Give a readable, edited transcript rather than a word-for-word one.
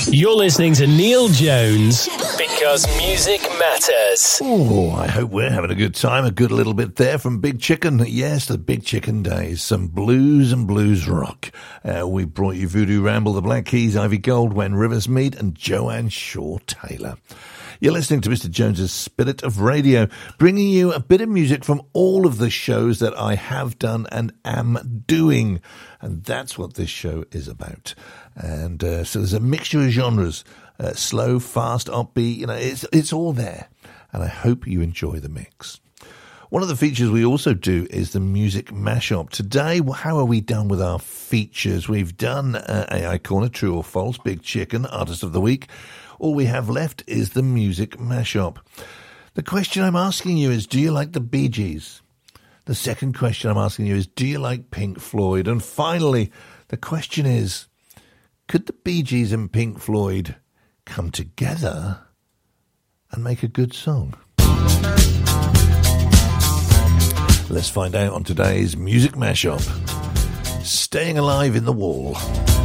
You're listening to Neil Jones because music matters. Oh, I hope we're having a good time. A good little bit there from Big Chicken. Yes, the Big Chicken days. Some blues and blues rock. We brought you Voodoo Ramble, the Black Keys, Ivy Gold, When Rivers Meet, and Joanne Shaw Taylor. You're listening to Mr. Jones's Spirit of Radio, bringing you a bit of music from all of the shows that I have done and am doing. And that's what this show is about. And so there's a mixture of genres, slow, fast, upbeat, you know, it's all there. And I hope you enjoy the mix. One of the features we also do is the music mashup. Today, how are we done with our features? We've done AI Corner, True or False, Big Chicken, Artist of the Week. All we have left is the music mashup. The question I'm asking you is, do you like the Bee Gees? The second question I'm asking you is, do you like Pink Floyd? And finally, the question is, could the Bee Gees and Pink Floyd come together and make a good song? Let's find out on today's music mashup. Staying Alive in the Wall.